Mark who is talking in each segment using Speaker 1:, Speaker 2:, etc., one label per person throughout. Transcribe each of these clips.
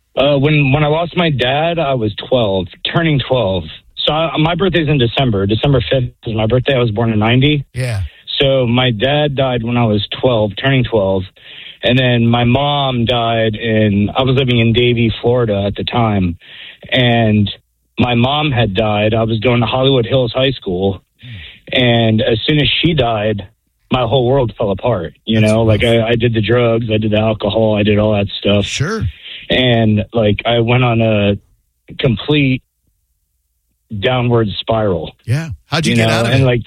Speaker 1: When I lost my dad, I was 12, turning 12. So my birthday's in December. December 5th is my birthday. I was born in 90.
Speaker 2: Yeah.
Speaker 1: So my dad died when I was 12, turning 12. And then my mom died I was living in Davie, Florida at the time. And my mom had died. I was going to Hollywood Hills High School. And as soon as she died, my whole world fell apart. You know, like I did the drugs, I did the alcohol, I did all that stuff.
Speaker 2: Sure.
Speaker 1: And like I went on a complete downward spiral.
Speaker 2: Yeah. How'd you get out of it?
Speaker 1: And like,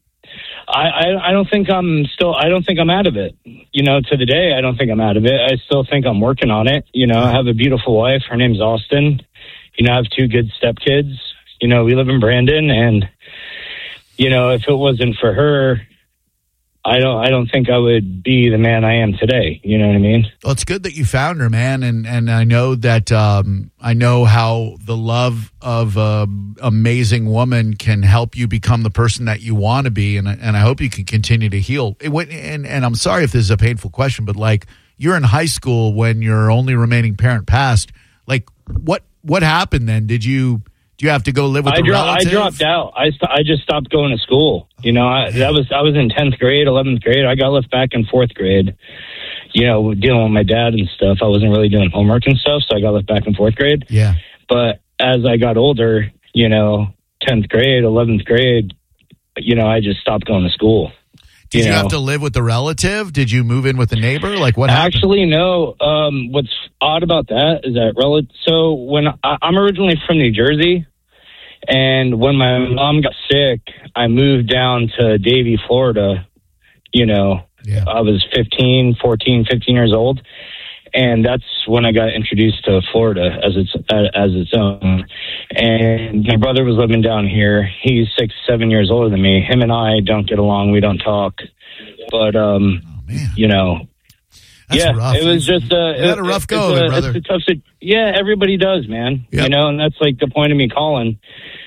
Speaker 1: I don't think I'm out of it. You know, to the day, I don't think I'm out of it. I still think I'm working on it. You know, I have a beautiful wife. Her name's Austin. You know, I have 2 good stepkids. You know, we live in Brandon, and, you know, if it wasn't for her, I don't think I would be the man I am today. You know what I mean?
Speaker 2: Well, it's good that you found her, man. And I know that I know how the love of an amazing woman can help you become the person that you want to be. And I hope you can continue to heal. And I'm sorry if this is a painful question, but like you're in high school when your only remaining parent passed. Like what happened then? Do you have to go live with the relative?
Speaker 1: I dropped out. I just stopped going to school. You know, I was in 10th grade, 11th grade. I got left back in 4th grade, you know, dealing with my dad and stuff. I wasn't really doing homework and stuff, so I got left back in 4th grade.
Speaker 2: Yeah.
Speaker 1: But as I got older, you know, 10th grade, 11th grade, you know, I just stopped going to school.
Speaker 2: Did you have to live with the relative? Did you move in with the neighbor? Like what happened?
Speaker 1: Actually, no. What's odd about that is that so when I'm originally from New Jersey, and when my mom got sick, I moved down to Davie, Florida. You know, I was 15 years old. And that's when I got introduced to Florida as its own. And my brother was living down here. He's 6-7 years older than me. Him and I don't get along. We don't talk. But, you know,
Speaker 2: that's rough.
Speaker 1: It was just
Speaker 2: you had a rough go of it, brother.
Speaker 1: It's a tough everybody does, man. Yep. You know, and that's like the point of me calling.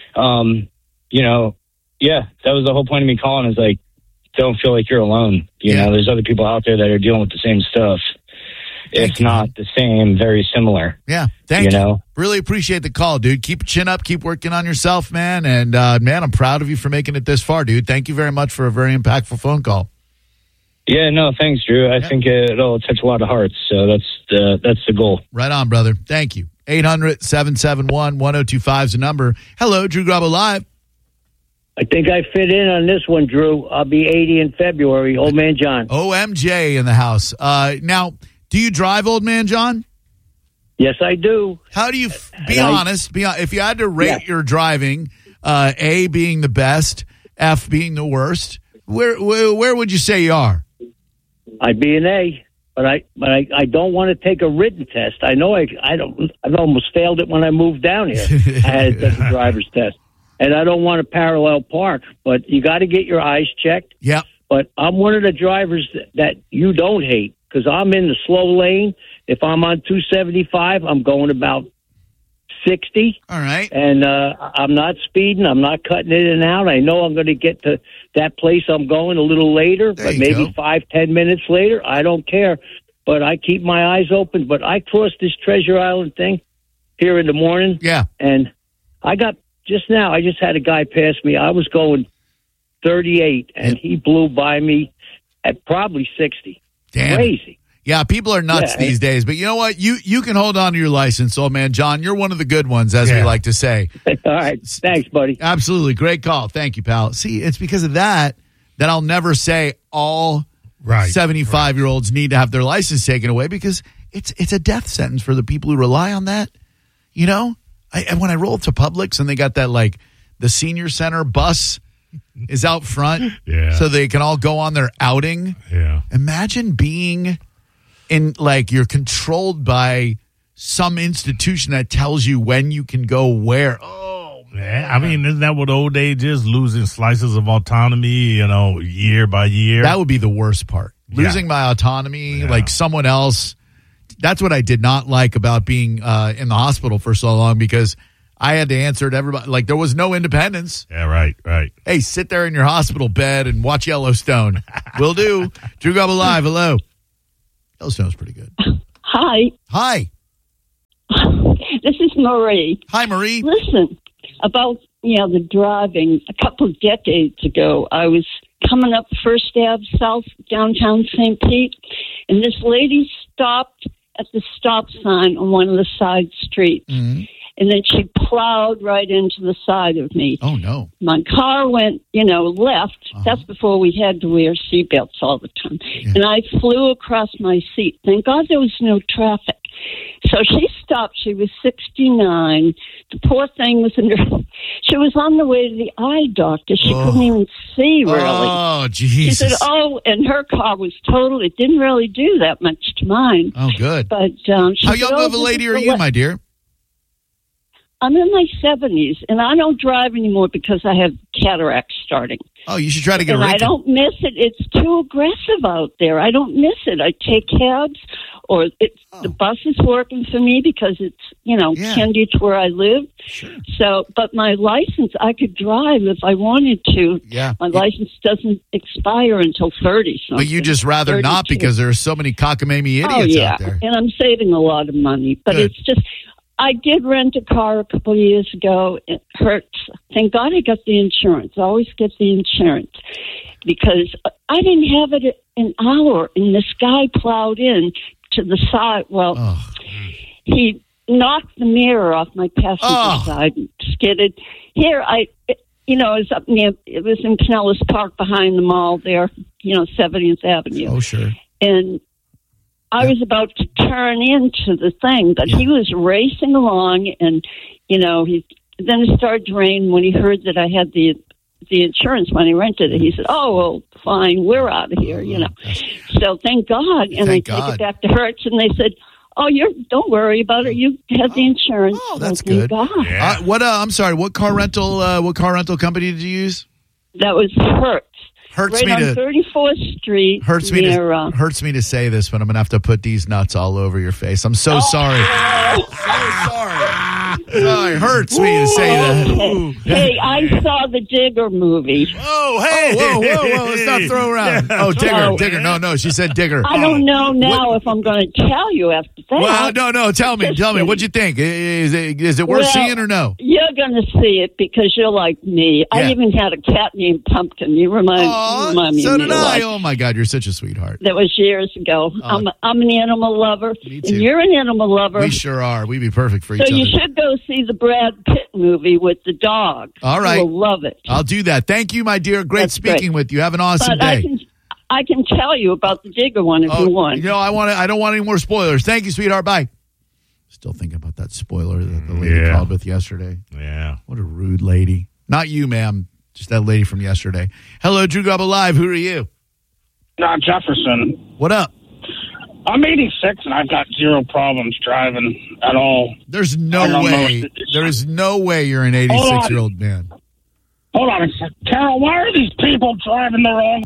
Speaker 1: You know, that was the whole point of me calling is like, don't feel like you're alone. You know, there's other people out there that are dealing with the same stuff. If not the same, very similar.
Speaker 2: Yeah. Thank you. Really appreciate the call, dude. Keep your chin up. Keep working on yourself, man. And, man, I'm proud of you for making it this far, dude. Thank you very much for a very impactful phone call.
Speaker 1: Yeah, no, thanks, Drew. I think it'll touch a lot of hearts. So that's the goal.
Speaker 2: Right on, brother. Thank you. 800-771-1025 is the number. Hello, Drew Garabo Live.
Speaker 3: I think I fit in on this one, Drew. I'll be 80 in February. Old Man John.
Speaker 2: OMJ in the house. Now, do you drive, Old Man John?
Speaker 3: Yes, I do.
Speaker 2: How do you be honest? If you had to rate your driving, A being the best, F being the worst, where would you say you are?
Speaker 3: I'd be an A, but I don't want to take a written test. I know I've almost failed it when I moved down here. I had to take a driver's test, and I don't want to parallel park. But you got to get your eyes checked.
Speaker 2: Yeah.
Speaker 3: But I'm one of the drivers that you don't hate. Because I'm in the slow lane. If I'm on 275, I'm going about 60.
Speaker 2: All right.
Speaker 3: And I'm not speeding. I'm not cutting in and out. I know I'm going to get to that place I'm going a little later, but maybe 5-10 minutes later. I don't care. But I keep my eyes open. But I crossed this Treasure Island thing here in the morning.
Speaker 2: Yeah.
Speaker 3: And I just had a guy pass me. I was going 38, and he blew by me at probably 60.
Speaker 2: Damn.
Speaker 3: Crazy.
Speaker 2: Yeah, people are nuts these days. But you know what? You can hold on to your license, Old Man John. You're one of the good ones, as we like to say.
Speaker 3: All right. Thanks, buddy.
Speaker 2: Absolutely. Great call. Thank you, pal. See, it's because of that I'll never say all 75-year-olds need to have their license taken away, because it's a death sentence for the people who rely on that. You know? When I roll to Publix and they got that, like, the senior center bus is out front so they can all go on their outing.
Speaker 4: Yeah.
Speaker 2: Imagine being in, like, you're controlled by some institution that tells you when you can go where. Oh, man.
Speaker 4: I mean, isn't that what old age is? Losing slices of autonomy, you know, year by year.
Speaker 2: That would be the worst part. Losing my autonomy, like someone else. That's what I did not like about being in the hospital for so long, because I had to answer to everybody. Like, there was no independence.
Speaker 4: Yeah, right.
Speaker 2: Hey, sit there in your hospital bed and watch Yellowstone. Will do. Drew Garabo Live, hello. Yellowstone's pretty good.
Speaker 5: Hi.
Speaker 2: Hi.
Speaker 5: This is Marie.
Speaker 2: Hi, Marie.
Speaker 5: Listen, about the driving. A couple of decades ago, I was coming up First Ave South, downtown St. Pete, and this lady stopped at the stop sign on one of the side streets. Mm-hmm. And then she plowed right into the side of me.
Speaker 2: Oh, no.
Speaker 5: My car went, left. Uh-huh. That's before we had to wear seatbelts all the time. Yeah. And I flew across my seat. Thank God there was no traffic. So she stopped. She was 69. The poor thing was she was on the way to the eye doctor. She couldn't even see, really.
Speaker 2: Oh, Jesus.
Speaker 5: She said, and her car was total. It didn't really do that much to mine.
Speaker 2: Oh, good.
Speaker 5: But
Speaker 2: how young of a lady are you, my dear?
Speaker 5: I'm in my 70s, and I don't drive anymore because I have cataracts starting.
Speaker 2: Oh, you should try to get a
Speaker 5: I don't miss it. It's too aggressive out there. I don't miss it. I take cabs, or the bus is working for me because it's, Candy to where I live.
Speaker 2: Sure.
Speaker 5: So, but my license, I could drive if I wanted to.
Speaker 2: Yeah.
Speaker 5: My license doesn't expire until 30-something.
Speaker 2: But you just rather
Speaker 5: 32.
Speaker 2: not because there are so many cockamamie idiots out there.
Speaker 5: And I'm saving a lot of money. But It's just... I did rent a car a couple of years ago. It hurts. Thank God I got the insurance. I always get the insurance because I didn't have it an hour, and this guy plowed in to the side. Well, he knocked the mirror off my passenger side and skidded. Here, it was up near. It was in Pinellas Park behind the mall there. 70th Avenue.
Speaker 2: Oh, sure.
Speaker 5: And I was about to turn into the thing, but he was racing along, and then it started to rain. When he heard that I had the insurance when he rented it, he said, "Oh, well, fine, we're out of here." So thank God, and I take it back to Hertz, and they said, "Oh, don't worry about it. You have the insurance."
Speaker 2: Oh, that's good.
Speaker 5: God.
Speaker 2: Yeah. I'm sorry. What car rental company did you use?
Speaker 5: That was Hertz.
Speaker 2: Hurts
Speaker 5: right
Speaker 2: me
Speaker 5: on 34th Street.
Speaker 2: Hurts me to say this, but I'm gonna have to put these nuts all over your face. I'm so sorry. So sorry. Oh, it hurts me to say that. Ooh.
Speaker 5: Hey, I saw the Digger movie.
Speaker 2: Oh, hey, whoa! Let's not throw around. Oh, Digger. No. She said Digger.
Speaker 5: I don't know now if I'm going to tell you after that.
Speaker 2: Well, no. Tell me. What'd you think? Is it worth seeing or no?
Speaker 5: You're going to see it because you're like me. Yeah. I even had a cat named Pumpkin. You remind me.
Speaker 2: So
Speaker 5: of
Speaker 2: did I. Oh my God, you're such a sweetheart.
Speaker 5: That was years ago. I'm an animal lover.
Speaker 2: Me too.
Speaker 5: And you're an animal lover.
Speaker 2: We sure are. We'd be perfect for each other.
Speaker 5: So you should go see the Brad Pitt movie with the dog.
Speaker 2: All right.
Speaker 5: You will love it.
Speaker 2: I'll do that. Thank you, my dear. Great speaking with you. Have an awesome day.
Speaker 5: I can tell you about the Digger one if you want.
Speaker 2: I don't want any more spoilers. Thank you, sweetheart. Bye. Still thinking about that spoiler that the lady called with yesterday.
Speaker 4: Yeah.
Speaker 2: What a rude lady. Not you, ma'am. Just that lady from yesterday. Hello, Drew Garabo Live. Who are you?
Speaker 6: Not Jefferson.
Speaker 2: What up?
Speaker 6: I'm 86 and I've got zero problems driving at all.
Speaker 2: There's no way. There is no way you're an 86-year-old man.
Speaker 6: Hold on a second. Carol, why are these people driving the wrong?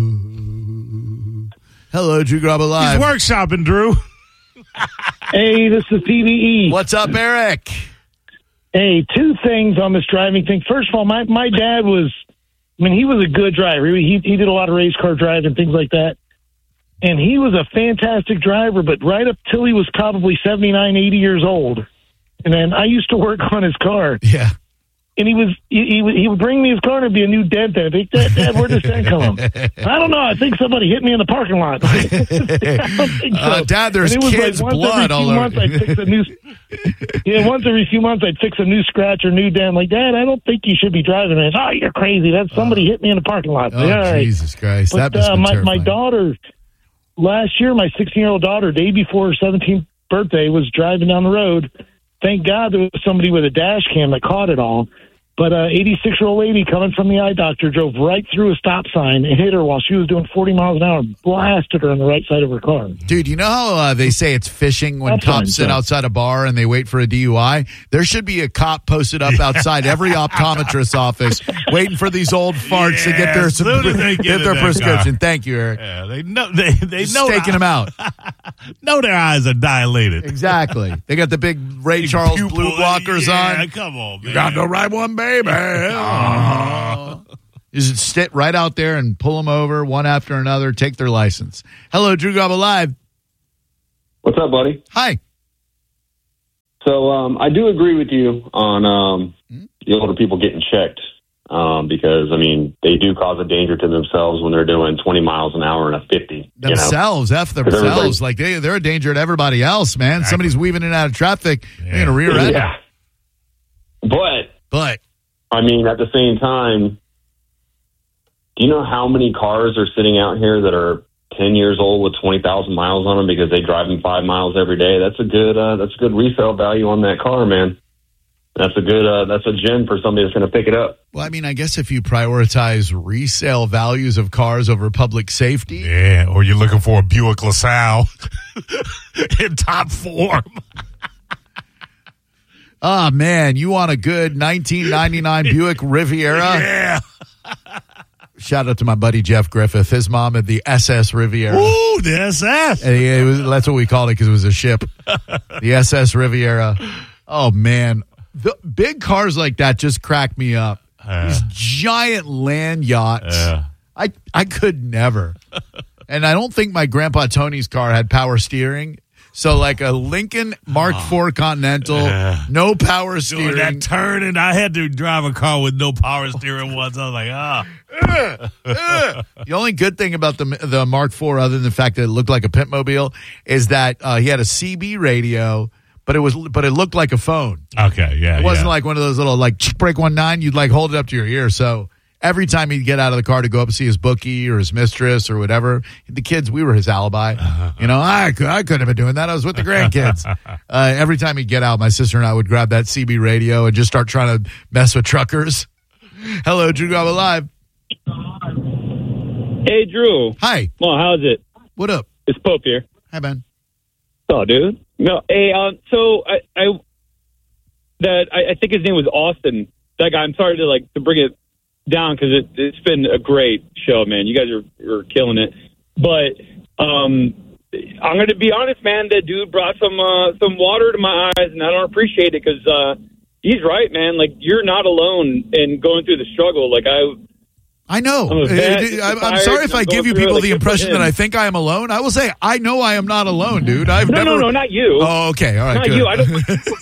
Speaker 2: Hello, Drew Garabo Live.
Speaker 4: He's workshopping, Drew.
Speaker 7: Hey, this is PVE.
Speaker 2: What's up, Eric?
Speaker 7: Hey, two things on this driving thing. First of all, my dad he was a good driver. He did a lot of race car driving, things like that. And he was a fantastic driver, but right up till he was probably 79, 80 years old. And then I used to work on his car.
Speaker 2: Yeah.
Speaker 7: And he would bring me his car and it'd be a new dent there. Dad, where does that come? I don't know. I think somebody hit me in the parking lot. I don't think so.
Speaker 2: Dad, there's kids' blood all over.
Speaker 7: Once every few months I'd fix a new scratch or new dent. Like, Dad, I don't think you should be driving this. Oh, you're crazy. That's somebody hit me in the parking lot.
Speaker 2: Oh,
Speaker 7: right.
Speaker 2: Jesus Christ.
Speaker 7: But,
Speaker 2: that must be
Speaker 7: my daughter, last year, my 16-year-old daughter, day before her 17th birthday, was driving down the road. Thank God there was somebody with a dash cam that caught it all. But an 86-year-old lady coming from the eye doctor drove right through a stop sign and hit her while she was doing 40 miles an hour, blasted her on the right side of her car.
Speaker 2: Dude, you know how they say it's fishing when cops sit outside a bar and they wait for a DUI? There should be a cop posted up outside every optometrist office waiting for these old farts to get their prescription. Thank you, Eric.
Speaker 4: Yeah, they know they know
Speaker 2: taking them out.
Speaker 4: Know their eyes are dilated.
Speaker 2: Exactly. They got the big Ray Charles blue blockers on.
Speaker 4: Come on, man.
Speaker 2: You got the right one, baby. Just sit right out there and pull them over one after another, take their license. Hello, Drew Garabo Live.
Speaker 8: What's up, buddy?
Speaker 2: Hi.
Speaker 8: So I do agree with you on the older people getting checked because, I mean, they do cause a danger to themselves when they're doing 20 miles an hour and a 50.
Speaker 2: Themselves, F themselves. Like, they're a danger to everybody else, man. Exactly. Somebody's weaving in and out of traffic. You're going to rear end them.
Speaker 8: But, I mean, at the same time, do you know how many cars are sitting out here that are 10 years old with 20,000 miles on them because they drive them 5 miles every day? That's a good resale value on that car, man. That's a gem for somebody that's going to pick it up.
Speaker 2: Well, I mean, I guess if you prioritize resale values of cars over public safety.
Speaker 4: Yeah, or you're looking for a Buick LaSalle in top form.
Speaker 2: Oh, man, you want a good 1999 Buick Riviera?
Speaker 4: Yeah.
Speaker 2: Shout out to my buddy Jeff Griffith. His mom had the SS Riviera.
Speaker 4: Ooh, the SS.
Speaker 2: And that's what we called it because it was a ship. The SS Riviera. Oh, man. The big cars like that just crack me up. These giant land yachts. I could never. And I don't think my grandpa Tony's car had power steering. So like a Lincoln Mark IV Continental, no power steering.
Speaker 4: Doing that turn, and I had to drive a car with no power steering once. I was like,
Speaker 2: The only good thing about the Mark IV, other than the fact that it looked like a Pitmobile, is that he had a CB radio. But it looked like a phone.
Speaker 4: Okay, yeah.
Speaker 2: It wasn't like one of those little like break 19. You'd like hold it up to your ear. So every time he'd get out of the car to go up and see his bookie or his mistress or whatever, the kids, we were his alibi. I couldn't have been doing that. I was with the grandkids. Every time he'd get out, my sister and I would grab that CB radio and just start trying to mess with truckers. Hello, Drew Garabo Live.
Speaker 9: Hey, Drew.
Speaker 2: Hi.
Speaker 9: Well, how's it?
Speaker 2: What up?
Speaker 9: It's Pope here.
Speaker 2: Hi, Ben.
Speaker 9: Oh, dude. No, hey, so I think his name was Austin. That guy. I'm sorry to bring it down because it's been a great show, man. You guys are killing it. But I'm going to be honest, man. The dude brought some water to my eyes, and I don't appreciate it because he's right, man. Like, you're not alone in going through the struggle. Like
Speaker 2: I know. I'm sorry if I give you people the impression that I think I am alone. I will say I know I am not alone, dude.
Speaker 9: No, not you.
Speaker 2: Oh, okay. All right.
Speaker 9: Not
Speaker 2: good.
Speaker 9: you. I don't.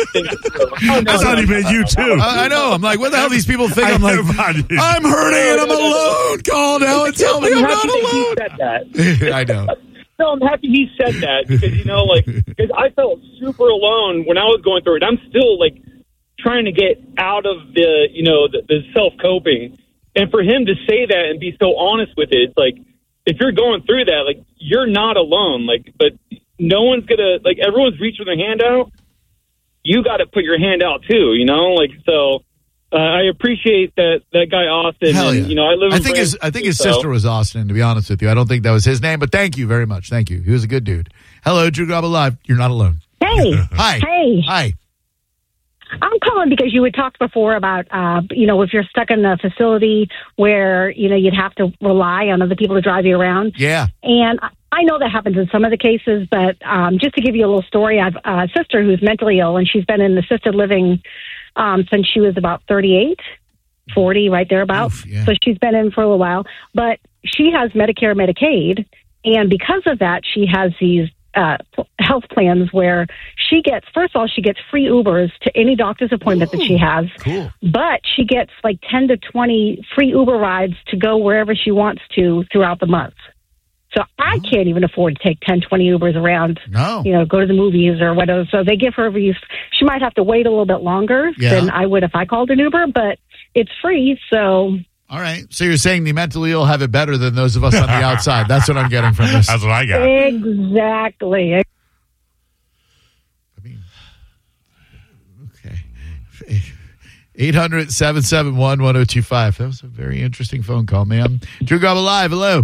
Speaker 4: That's not even you, too.
Speaker 2: I know. I'm like, what the hell these people think? I'm like, I'm hurting and I'm alone. Call now and tell me I'm not alone.
Speaker 9: He said that.
Speaker 2: I know.
Speaker 9: No, I'm happy he said that because, because I felt super alone when I was going through it. I'm still, trying to get out of the self-coping. And for him to say that and be so honest with it, it's like, if you're going through that, you're not alone. But no one's going to, everyone's reaching their hand out. You got to put your hand out too, so I appreciate that guy, Austin.
Speaker 2: Hell yeah.
Speaker 9: And, I live in
Speaker 2: I think his sister was Austin, to be honest with you. I don't think that was his name, but thank you very much. Thank you. He was a good dude. Hello, Drew Garabo Live. You're not alone.
Speaker 10: Hey.
Speaker 2: Hi.
Speaker 10: Hey.
Speaker 2: Hi.
Speaker 10: I'm calling because you had talked before about, if you're stuck in a facility where, you'd have to rely on other people to drive you around.
Speaker 2: Yeah.
Speaker 10: And I know that happens in some of the cases, but just to give you a little story, I have a sister who's mentally ill, and she's been in assisted living since she was about 38, 40, right there about.
Speaker 2: Yeah.
Speaker 10: So she's been in for a little while. But she has Medicare, Medicaid, and because of that, she has these health plans where she gets free Ubers to any doctor's appointment that she has.
Speaker 2: Cool.
Speaker 10: But she gets 10 to 20 free Uber rides to go wherever she wants to throughout the month. So I can't even afford to take 10, 20 Ubers around, go to the movies or whatever. So they give her she might have to wait a little bit longer than I would if I called an Uber, but it's free. So.
Speaker 2: All right. So you're saying the mentally ill have it better than those of us on the outside. That's what I'm getting from this.
Speaker 4: That's what I got.
Speaker 10: Exactly.
Speaker 2: I mean, okay. 800-771-1025. That was a very interesting phone call, ma'am. Drew Garabo Live. Hello.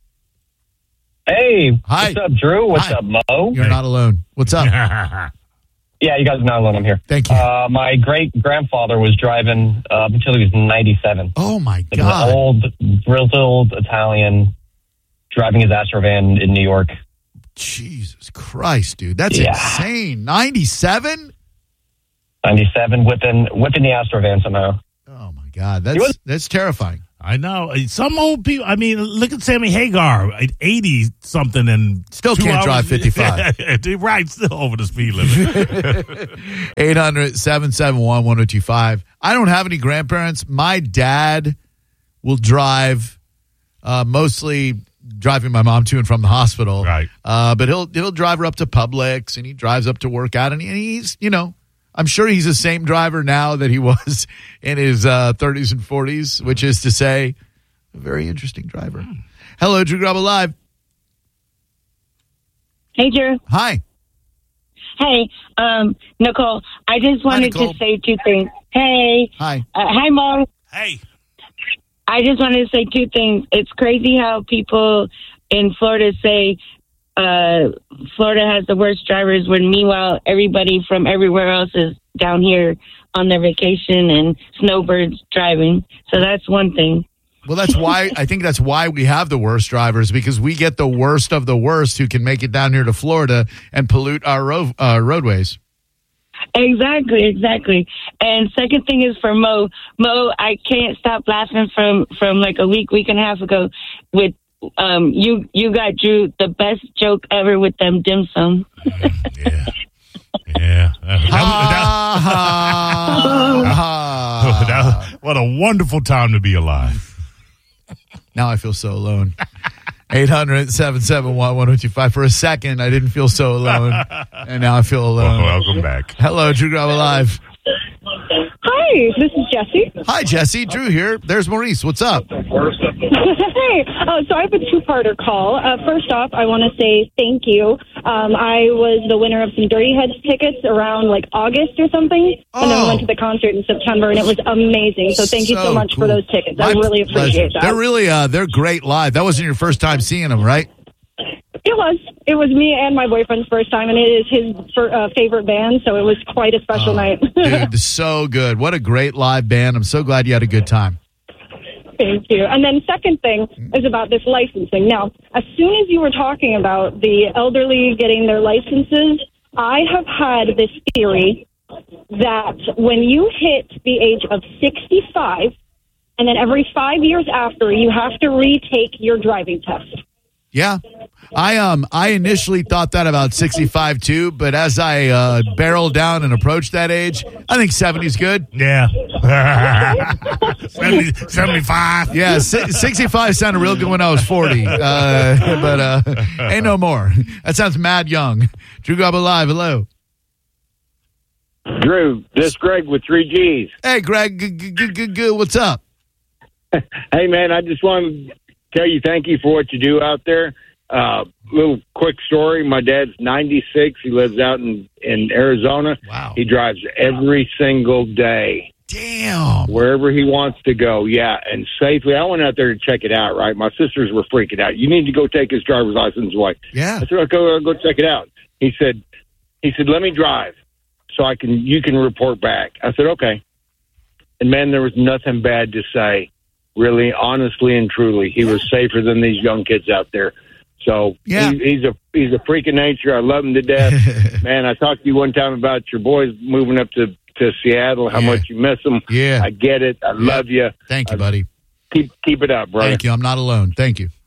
Speaker 11: Hey.
Speaker 2: Hi.
Speaker 11: What's up, Drew? What's up, Mo?
Speaker 2: You're not alone. What's up?
Speaker 11: Yeah, you guys are not alone. I'm here.
Speaker 2: Thank you.
Speaker 11: My great-grandfather was driving up until he was 97.
Speaker 2: Oh, my God.
Speaker 11: An old, grizzled Italian driving his Astrovan in New York.
Speaker 2: Jesus Christ, dude. That's insane. 97?
Speaker 11: 97, whipping the Astrovan somehow.
Speaker 2: Oh, my God. That's terrifying.
Speaker 4: I know. Some old people, I mean, look at Sammy Hagar, 80-something and
Speaker 2: still can't drive 55.
Speaker 4: Right, still over the speed limit.
Speaker 2: 800-771-1025. I don't have any grandparents. My dad will drive, mostly driving my mom to and from the hospital.
Speaker 4: Right.
Speaker 2: But he'll drive her up to Publix, and he drives up to work out, and he's, I'm sure he's the same driver now that he was in his 30s and 40s, which is to say, a very interesting driver. Hello, Drew Garabo Live.
Speaker 12: Hey, Drew.
Speaker 2: Hi.
Speaker 12: Hey, Nicole. I just wanted to say two things. Hey.
Speaker 2: Hi.
Speaker 12: Hi, Mo.
Speaker 4: Hey.
Speaker 12: I just wanted to say two things. It's crazy how people in Florida say Florida has the worst drivers when meanwhile everybody from everywhere else is down here on their vacation and snowbirds driving. So that's one thing.
Speaker 2: Well, that's why I think that's why we have the worst drivers, because we get the worst of the worst who can make it down here to Florida and pollute our roadways.
Speaker 12: Exactly. And second thing is for Mo. Mo, I can't stop laughing from like a week and a half ago with you got Drew the best joke ever with them dim sum.
Speaker 4: Yeah. What a wonderful time to be alive.
Speaker 2: Now I feel so alone. 800-771-1025. For a second, I didn't feel so alone, and now I feel alone.
Speaker 4: Welcome back.
Speaker 2: Hello, Drew Garabo Live.
Speaker 13: Hi, this is Jesse.
Speaker 2: Hi, Jesse. Drew here. There's Maurice. What's up?
Speaker 13: Hey. So I have a two-parter call. First off, I want to say thank you. I was the winner of some Dirty Heads tickets around like August or something, and then we went to the concert in September, and it was amazing. So thank you so much for those tickets. I really appreciate that.
Speaker 2: They're really they're great live. That wasn't your first time seeing them, right?
Speaker 13: It was. It was me and my boyfriend's first time, and it is his favorite band, so it was quite a special night.
Speaker 2: Dude, so good. What a great live band. I'm so glad you had a good time.
Speaker 13: Thank you. And then second thing is about this licensing. Now, as soon as you were talking about the elderly getting their licenses, I have had this theory that when you hit the age of 65, and then every 5 years after, you have to retake your driving test.
Speaker 2: Yeah. I initially thought that about 65 too, but as I barreled down and approached that age, I think 70 is good.
Speaker 4: Yeah. 75.
Speaker 2: Yeah, 65 sounded real good when I was 40. But ain't no more. That sounds mad young. Drew Garabo Live, hello.
Speaker 14: Drew, this is Greg with 3Gs.
Speaker 2: Hey, Greg, good. What's up?
Speaker 14: Hey, man, I just want to tell you thank you for what you do out there. Little quick story. My dad's 96. He lives out in Arizona.
Speaker 2: Wow.
Speaker 14: He drives every single day.
Speaker 2: Damn.
Speaker 14: Wherever he wants to go. Yeah. And safely. I went out there to check it out, right? My sisters were freaking out. You need to go take his driver's license away.
Speaker 2: Yeah.
Speaker 14: I said, I'll go check it out. He said, let me drive so you can report back. I said, okay. And man, there was nothing bad to say. Really, honestly and truly, he was safer than these young kids out there. So
Speaker 2: yeah.
Speaker 14: he's a freak of nature. I love him to death. Man, I talked to you one time about your boys moving up to Seattle, how much you miss them.
Speaker 2: Yeah.
Speaker 14: I get it. I love you.
Speaker 2: Thank you, buddy.
Speaker 14: Keep it up, brother.
Speaker 2: Thank you. I'm not alone. Thank you.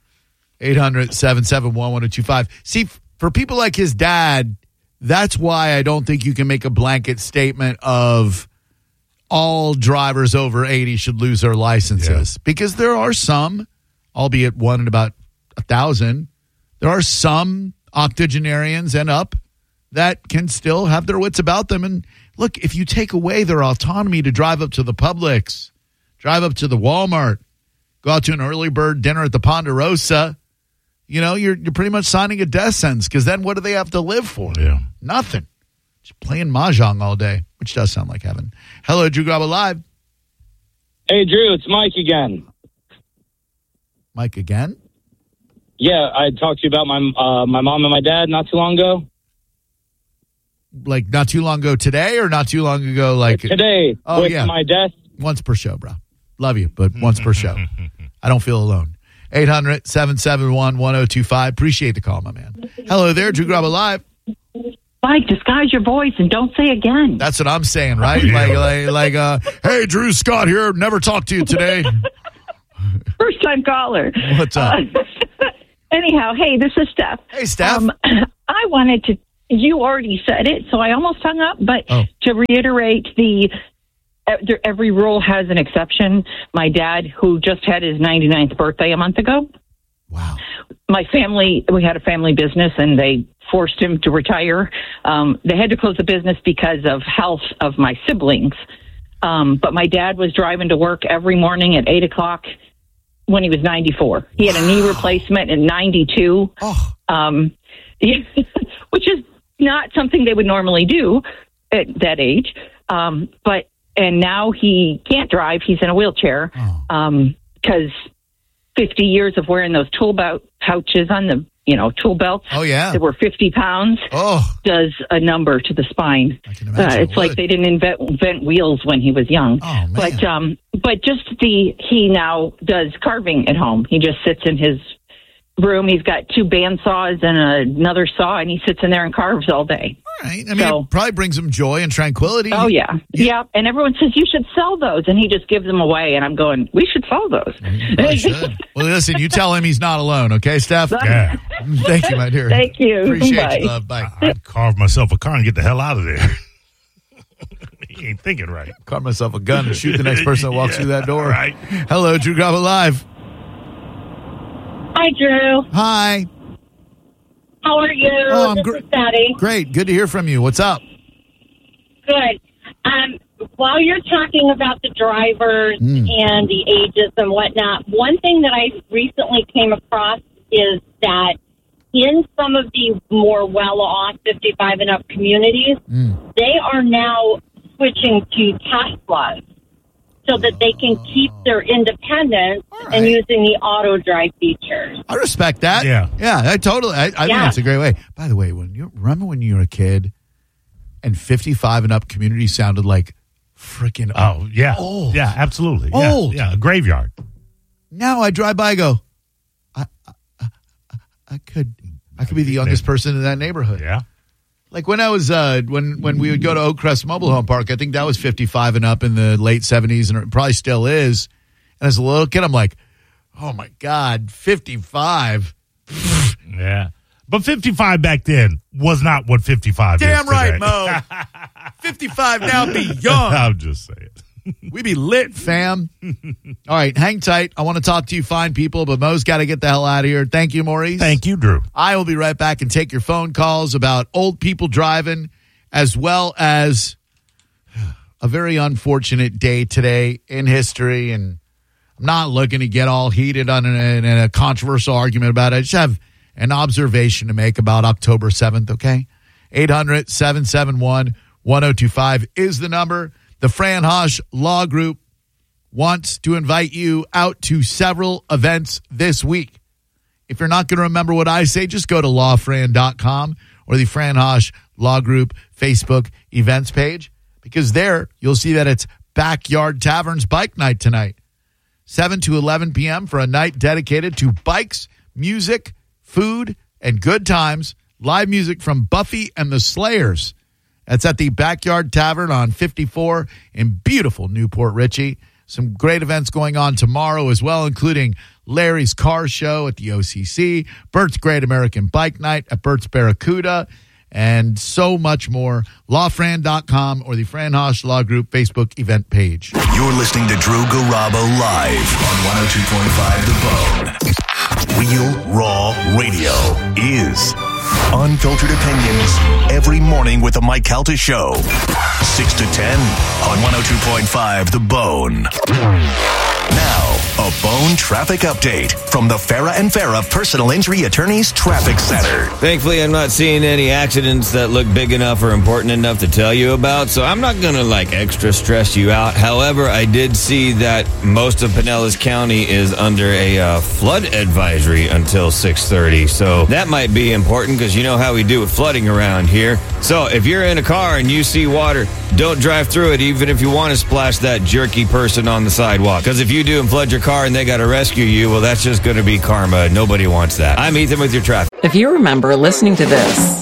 Speaker 2: 800-771-1025. See, for people like his dad, that's why I don't think you can make a blanket statement of all drivers over 80 should lose their licenses. Yeah. Because there are some, albeit one in about 1,000, there are some octogenarians and up that can still have their wits about them. And look, if you take away their autonomy to drive up to the Publix, drive up to the Walmart, go out to an early bird dinner at the Ponderosa, you're pretty much signing a death sentence, because then what do they have to live for?
Speaker 4: Yeah.
Speaker 2: Nothing. Just playing Mahjong all day, which does sound like heaven. Hello, Drew Garabo Live.
Speaker 1: Hey, Drew, it's Mike again.
Speaker 2: Mike again?
Speaker 1: Yeah, I talked to you about my mom and my dad not too long ago.
Speaker 2: Like not too long ago today, or not too long ago like
Speaker 1: today?
Speaker 2: Oh,
Speaker 1: with
Speaker 2: yeah.
Speaker 1: my death.
Speaker 2: Once per show, bro. Love you, but once per show. I don't feel alone. 800-771-1025. Appreciate the call, my man. Hello there, Drew Garabo Live.
Speaker 15: Mike, disguise your voice and don't say again.
Speaker 2: That's what I'm saying, right? Like, hey, Drew, Scott here. Never talked to you today.
Speaker 15: First time caller.
Speaker 2: What's up?
Speaker 15: Anyhow, hey, this is Steph.
Speaker 2: Hey, Steph.
Speaker 15: I wanted to, you already said it, so I almost hung up, but to reiterate every rule has an exception. My dad, who just had his 99th birthday a month ago.
Speaker 2: Wow.
Speaker 15: My family, we had a family business, and they forced him to retire. They had to close the business because of health of my siblings. But my dad was driving to work every morning at 8 o'clock when he was 94. He had a knee replacement in 92, which is not something they would normally do at that age. And now he can't drive. He's in a wheelchair because 50 years of wearing those tool pouches on the, tool belts.
Speaker 2: Oh, yeah.
Speaker 15: That were 50 pounds does a number to the spine.
Speaker 2: I can imagine
Speaker 15: it's like they didn't invent wheels when he was young.
Speaker 2: Oh, man.
Speaker 15: But just he now does carving at home. He just sits in his room. He's got 2 band saws and another saw, and he sits in there and carves all day.
Speaker 2: All right. I mean, it probably brings him joy and tranquility.
Speaker 15: Oh, yeah. And everyone says, you should sell those. And he just gives them away. And I'm going, we should sell those.
Speaker 2: Should. Well, listen, you tell him he's not alone. Okay, Steph?
Speaker 4: Yeah.
Speaker 2: Thank you, my dear.
Speaker 15: Thank you.
Speaker 2: Appreciate you, love. Bye.
Speaker 4: I'd carve myself a car and get the hell out of there. He ain't thinking right.
Speaker 2: Carve myself a gun and shoot the next person that walks through that door.
Speaker 4: Right.
Speaker 2: Hello, Drew Garabo Live.
Speaker 16: Hi, Drew.
Speaker 2: Hi.
Speaker 16: How are you?
Speaker 2: Oh, I'm
Speaker 16: This is Patty.
Speaker 2: Great. Good to hear from you. What's up?
Speaker 16: Good. While you're talking about the drivers and the ages and whatnot, one thing that I recently came across is that in some of the more well-off 55 and up communities, they are now switching to Teslas so that they can keep their independence and using the auto drive features.
Speaker 2: I respect that. Yeah, I totally. I think that's a great way. By the way, remember when you were a kid and 55 and up community sounded like freaking
Speaker 4: old. Yeah, absolutely.
Speaker 2: Old.
Speaker 4: Yeah, a graveyard.
Speaker 2: Now I drive by, I go, I could be the youngest person in that neighborhood.
Speaker 4: Yeah.
Speaker 2: Like when I was when we would go to Oak Crest Mobile Home Park, I think that was 55 and up in the late 70s, and it probably still is. And as a little kid, I'm like, oh my God, 55.
Speaker 4: Yeah. But 55 back then was not what 55 is
Speaker 2: Damn right,
Speaker 4: today.
Speaker 2: Mo. 55 now be young.
Speaker 4: I'm just saying.
Speaker 2: We be lit, fam. All right, hang tight. I want to talk to you fine people, but Mo's got to get the hell out of here. Thank you, Maurice.
Speaker 4: Thank you, Drew.
Speaker 2: I will be right back and take your phone calls about old people driving, as well as a very unfortunate day today in history. And I'm not looking to get all heated on in a controversial argument about it. I just have an observation to make about October 7th, okay? 800-771-1025 is the number. The Fran Haas Law Group wants to invite you out to several events this week. If you're not going to remember what I say, just go to lawfran.com or the Fran Haas Law Group Facebook events page, because there you'll see that it's Backyard Tavern's Bike Night tonight, 7 to 11 p.m. for a night dedicated to bikes, music, food, and good times. Live music from Buffy and the Slayers. That's at the Backyard Tavern on 54 in beautiful Newport Richey. Some great events going on tomorrow as well, including Larry's Car Show at the OCC, Bert's Great American Bike Night at Bert's Barracuda, and so much more. Lawfran.com or the Fran Haas Law Group Facebook event page.
Speaker 17: You're listening to Drew Garabo live on 102.5 The Bone. Real Raw Radio is unfiltered opinions every morning with the Mike Calta Show. 6 to 10 on 102.5 The Bone. Now, a Bone traffic update from the Farah and Farah Personal Injury Attorneys Traffic Center.
Speaker 18: Thankfully, I'm not seeing any accidents that look big enough or important enough to tell you about, so I'm not going to extra stress you out. However, I did see that most of Pinellas County is under a flood advisory until 6:30, so that might be important because you know how we do with flooding around here. So if you're in a car and you see water, don't drive through it even if you want to splash that jerky person on the sidewalk, because if you do and flood your car and they got to rescue you, well, that's just going to be karma. Nobody wants that. I'm Ethan with your traffic.
Speaker 19: If you remember listening to this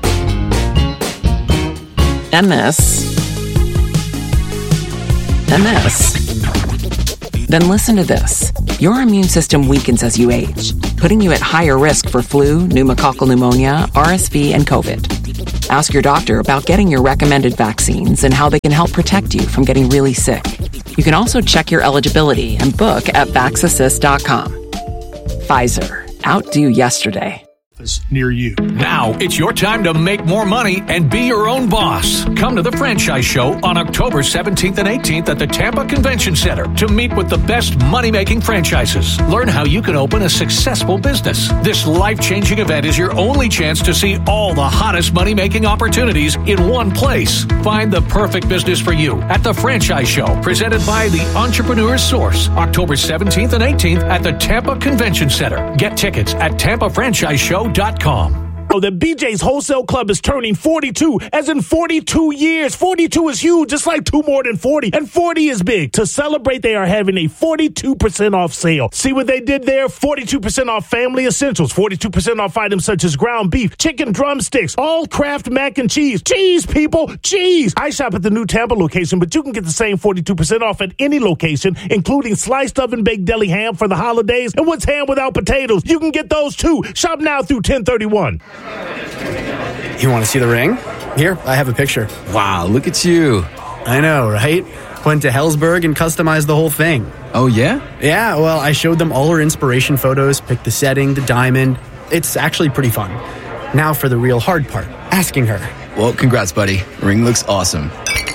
Speaker 19: and this and this, then listen to this. Your immune system weakens as you age, putting you at higher risk for flu, pneumococcal pneumonia, RSV, and COVID. Ask your doctor about getting your recommended vaccines and how they can help protect you from getting really sick. You can also check your eligibility and book at vaxassist.com. Pfizer. Outdo yesterday.
Speaker 20: Near you. Now it's your time to make more money and be your own boss. Come to the Franchise Show on October 17th and 18th at the Tampa Convention Center to meet with the best money-making franchises. Learn how you can open a successful business. This life-changing event is your only chance to see all the hottest money-making opportunities in one place. Find the perfect business for you at the Franchise Show, presented by the Entrepreneur's Source, October 17th and 18th at the Tampa Convention Center. Get tickets at TampaFranchiseShow.com.
Speaker 4: That BJ's Wholesale Club is turning 42, as in 42 years. 42 is huge. It's like 2 more than 40, and 40 is big. To celebrate, they are having a 42% off sale. See what they did there? 42% off family essentials, 42% off items such as ground beef, chicken drumsticks, all Kraft mac and cheese. Cheese, people, cheese. I shop at the new Tampa location, but you can get the same 42% off at any location, including sliced oven baked deli ham for the holidays. And what's ham without potatoes? You can get those too. Shop now through 10/31.
Speaker 21: You want to see the ring? Here, I have a picture.
Speaker 22: Wow, look at you.
Speaker 21: I know, right? Went to Helzberg and customized the whole thing.
Speaker 22: Oh, yeah?
Speaker 21: Yeah, well, I showed them all our inspiration photos, picked the setting, the diamond. It's actually pretty fun. Now for the real hard part, asking her.
Speaker 22: Well, congrats, buddy. Ring looks awesome.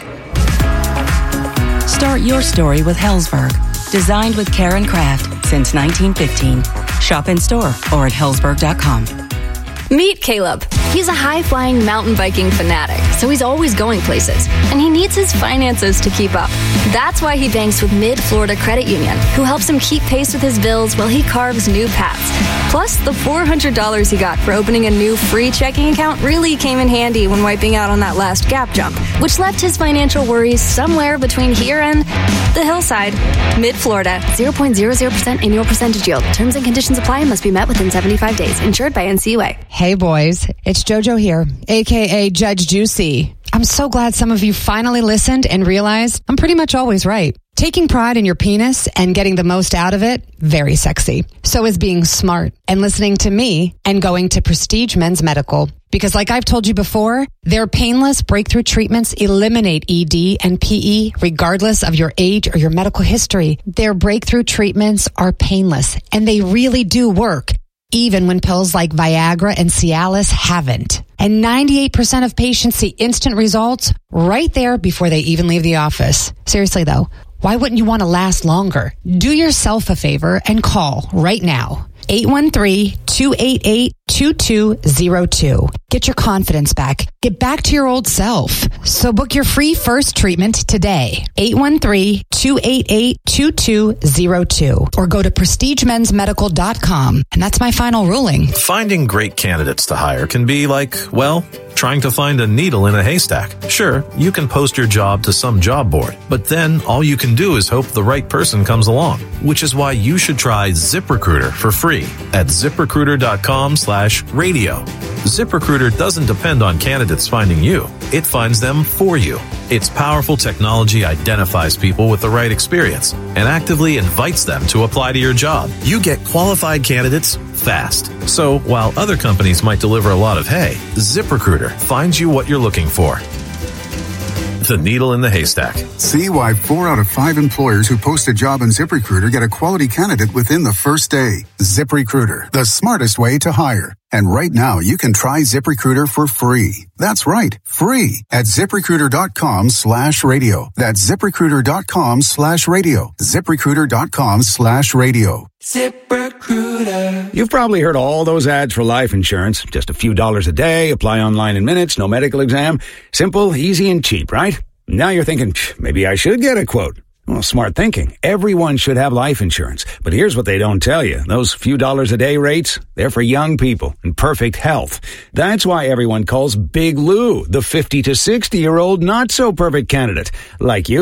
Speaker 23: Start your story with Helzberg. Designed with care and craft since 1915. Shop in store or at Helzberg.com.
Speaker 24: Meet Caleb. He's a high-flying mountain biking fanatic, so he's always going places, and he needs his finances to keep up. That's why he banks with Mid-Florida Credit Union, who helps him keep pace with his bills while he carves new paths. Plus, the $400 he got for opening a new free checking account really came in handy when wiping out on that last gap jump, which left his financial worries somewhere between here and the hillside. Mid-Florida, 0.00% annual percentage yield. Terms and conditions apply and must be met within 75 days. Insured by NCUA.
Speaker 25: Hey boys, it's JoJo here, aka Judge Juicy. I'm so glad some of you finally listened and realized I'm pretty much always right. Taking pride in your penis and getting the most out of it, very sexy. So is being smart and listening to me and going to Prestige Men's Medical. Because like I've told you before, their painless breakthrough treatments eliminate ED and PE regardless of your age or your medical history. Their breakthrough treatments are painless and they really do work, even when pills like Viagra and Cialis haven't. And 98% of patients see instant results right there before they even leave the office. Seriously though, why wouldn't you want to last longer? Do yourself a favor and call right now. 813-288-2202. Get your confidence back. Get back to your old self. So book your free first treatment today. 813-288-2202. Or go to prestigemensmedical.com. And that's my final ruling.
Speaker 26: Finding great candidates to hire can be like, well, trying to find a needle in a haystack. Sure, you can post your job to some job board, but then all you can do is hope the right person comes along, which is why you should try ZipRecruiter for free at ZipRecruiter.com/radio. ZipRecruiter doesn't depend on candidates finding you. It finds them for you. Its powerful technology identifies people with the right experience and actively invites them to apply to your job. You get qualified candidates fast. So while other companies might deliver a lot of hay, ZipRecruiter finds you what you're looking for. The needle in the haystack.
Speaker 27: See why 4 out of 5 employers who post a job on ZipRecruiter get a quality candidate within the first day. ZipRecruiter, the smartest way to hire. And right now, you can try ZipRecruiter for free. That's right, free at ZipRecruiter.com/radio. That's ZipRecruiter.com/radio. ZipRecruiter.com/radio.
Speaker 28: ZipRecruiter. You've probably heard all those ads for life insurance. Just a few dollars a day, apply online in minutes, no medical exam. Simple, easy, and cheap, right? Now you're thinking, maybe I should get a quote. Well, smart thinking. Everyone should have life insurance. But here's what they don't tell you. Those few dollars a day rates, they're for young people in perfect health. That's why everyone calls Big Lou the 50 to 60-year-old not-so-perfect candidate, like you.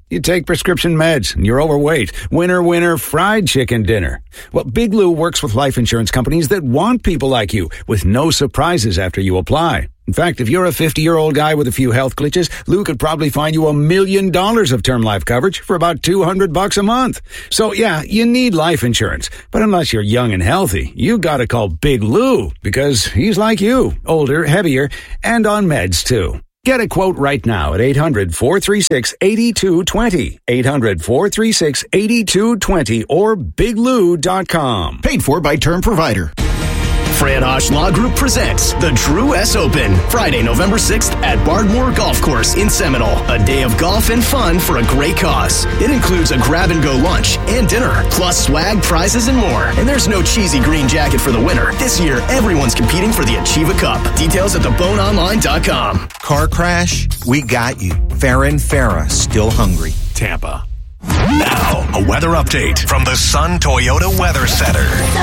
Speaker 28: You take prescription meds and you're overweight. Winner, winner, fried chicken dinner. Well, Big Lou works with life insurance companies that want people like you with no surprises after you apply. In fact, if you're a 50-year-old guy with a few health glitches, Lou could probably find you $1 million of term life coverage for about $200 a month. So yeah, you need life insurance. But unless you're young and healthy, you gotta call Big Lou because he's like you, older, heavier, and on meds too. Get a quote right now at 800-436-8220. 800-436-8220 or biglou.com.
Speaker 3: Paid for by Term Provider. Fran Osh Law Group presents the Drew S. Open, Friday, November 6th at Bardmore Golf Course in Seminole. A day of golf and fun for a great cause. It includes a grab-and-go lunch and dinner, plus swag, prizes, and more. And there's no cheesy green jacket for the winner. This year, everyone's competing for the Achieva Cup. Details at theboneonline.com.
Speaker 5: Car crash? We got you. Farrah and Farrah, still hungry.
Speaker 17: Tampa. Now, a weather update from the Sun Toyota Weather Center.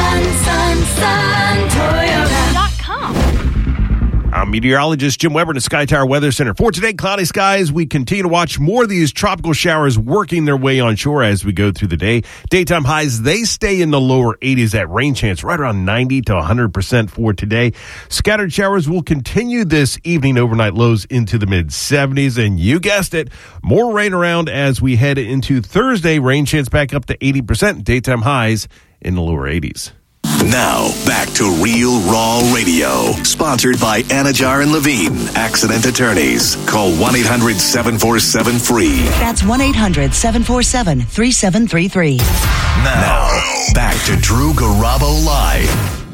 Speaker 6: SunToyota.com. I'm meteorologist Jim Weber in the Sky Tower Weather Center. For today, cloudy skies. We continue to watch more of these tropical showers working their way on shore as we go through the day. Daytime highs, they stay in the lower 80s. That rain chance right around 90 to 100% for today. Scattered showers will continue this evening. Overnight lows into the mid-70s. And you guessed it, more rain around as we head into Thursday. Rain chance back up to 80%. Daytime highs in the lower 80s.
Speaker 17: Now, back to Real Raw Radio. Sponsored by Anajar and Levine, accident attorneys. Call 1-800-747-FREE.
Speaker 7: That's 1-800-747-3733.
Speaker 17: Now, back to Drew Garabo Live.